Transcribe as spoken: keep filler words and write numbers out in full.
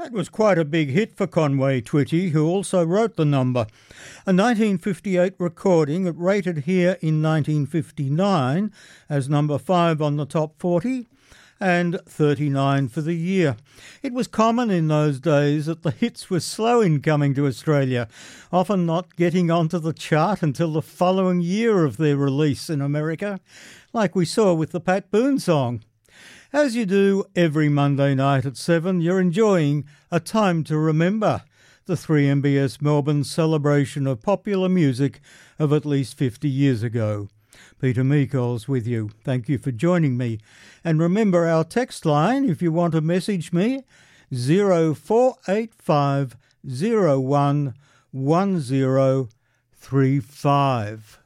That was quite a big hit for Conway Twitty, who also wrote the number. A nineteen fifty-eight recording, it rated here in nineteen fifty-nine as number five on the top forty and thirty-nine for the year. It was common in those days that the hits were slow in coming to Australia, often not getting onto the chart until the following year of their release in America, like we saw with the Pat Boone song. As you do every Monday night at seven, you're enjoying A Time to Remember, the three M B S Melbourne celebration of popular music of at least fifty years ago. Peter Meikles with you. Thank you for joining me. And remember our text line, if you want to message me, zero four eight five zero one one zero three five.